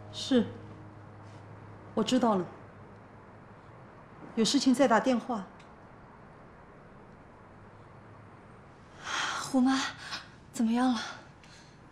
是，我知道了。有事情再打电话。 胡妈，怎么样了？